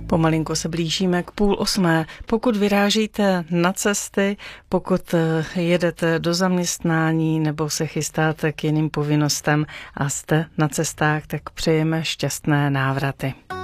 Pomalinku se blížíme k 7:30. Pokud vyrážíte na cesty, pokud jedete do zaměstnání nebo se chystáte k jiným povinnostem a jste na cestách, tak přejeme šťastné návraty.